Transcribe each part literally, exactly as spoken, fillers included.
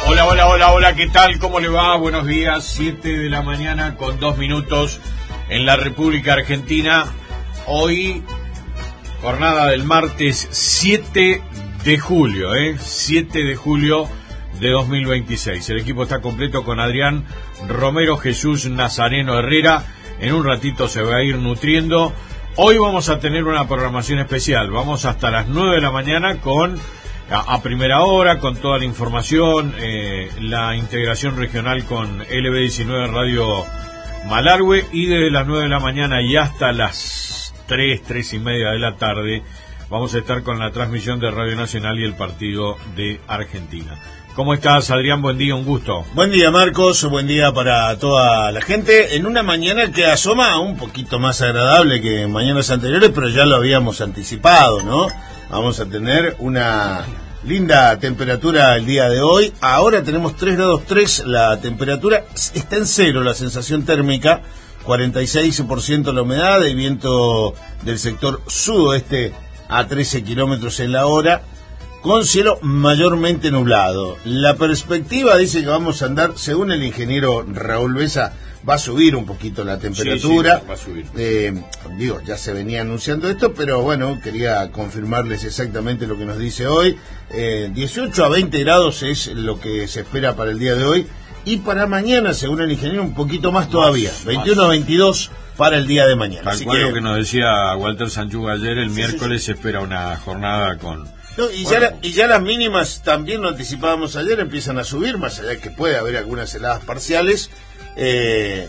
Hola, hola, hola, hola, ¿qué tal? ¿Cómo le va? Buenos días, siete de la mañana con dos minutos en la República Argentina. Hoy, jornada del martes siete de julio, ¿eh? siete de julio de dos mil veintiséis. El equipo está completo con Adrián Romero, Jesús Nazareno Herrera. En un ratito se va a ir nutriendo. Hoy vamos a tener una programación especial. Vamos hasta las nueve de la mañana con... A, a primera hora, con toda la información, eh, la integración regional con L B diecinueve Radio Malargüe, y desde las nueve de la mañana y hasta las tres, tres y media de la tarde vamos a estar con la transmisión de Radio Nacional y el partido de Argentina. ¿Cómo estás, Adrián? Buen día, un gusto. Buen día, Marcos, buen día para toda la gente, en una mañana que asoma un poquito más agradable que mañanas anteriores, pero ya lo habíamos anticipado, ¿no? Vamos a tener una linda temperatura el día de hoy. Ahora tenemos tres grados tres, la temperatura está en cero, la sensación térmica, cuarenta y seis por ciento la humedad, el viento del sector sudoeste a trece kilómetros en la hora, con cielo mayormente nublado. La perspectiva dice que vamos a andar, según el ingeniero Raúl Besa, va a subir un poquito la temperatura. Sí, sí, va a subir. Eh, digo, ya se venía anunciando esto, pero bueno, quería confirmarles exactamente lo que nos dice hoy. Eh, dieciocho a veinte grados es lo que se espera para el día de hoy. Y para mañana, según el ingeniero, un poquito más todavía. Más, veintiuno a veintidós para el día de mañana. Tal cual que... lo que nos decía Walter Sanchuga ayer, el sí, miércoles sí, sí. se espera una jornada con... No, y, bueno. ya la, y ya las mínimas, también lo anticipábamos ayer, empiezan a subir, más allá que puede haber algunas heladas parciales. Eh,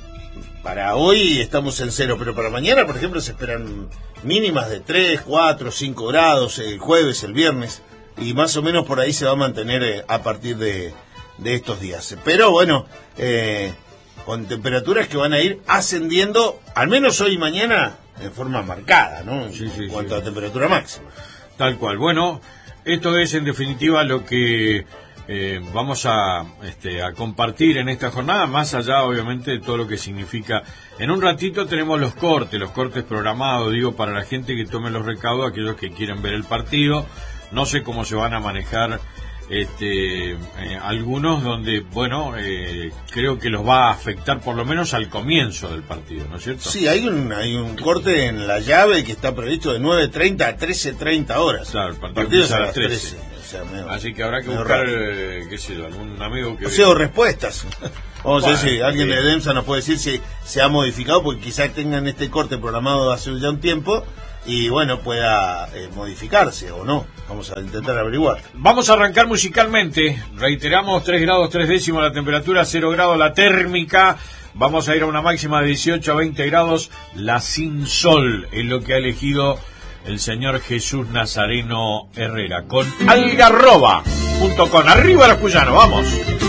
para hoy estamos en cero, pero para mañana, por ejemplo, se esperan mínimas de tres, cuatro, cinco grados, el jueves, el viernes, y más o menos por ahí se va a mantener eh, a partir de, de estos días. Pero bueno, eh, con temperaturas que van a ir ascendiendo, al menos hoy y mañana, en forma marcada, ¿no? Sí, sí, en cuanto sí. a temperatura máxima. Tal cual. Bueno, esto es en definitiva lo que... Eh, vamos a, este, a compartir en esta jornada, más allá obviamente de todo lo que significa. En un ratito tenemos los cortes, los cortes programados, digo, para la gente que tome los recaudos, aquellos que quieren ver el partido. No sé cómo se van a manejar este, eh, algunos donde, bueno, eh, creo que los va a afectar por lo menos al comienzo del partido, ¿no es cierto? Sí, hay un hay un corte en la llave que está previsto de nueve treinta a trece treinta horas. Claro, el partido, el partido es a las trece. trece. O sea, medio, así que habrá que buscar, eh, qué sé yo, algún amigo que... O sea, o respuestas. Vamos bueno, a ver si alguien sí. de DEMSA nos puede decir si se ha modificado, porque quizás tengan este corte programado hace ya un tiempo y bueno, pueda eh, modificarse o no. Vamos a intentar averiguar. Vamos a arrancar musicalmente. Reiteramos, tres grados tres décimos la temperatura, cero grados la térmica. Vamos a ir a una máxima de dieciocho a veinte grados. La sin sol es lo que ha elegido el señor Jesús Nazareno Herrera, con Algarroba, junto con Arriba los Cuyanos. Vamos.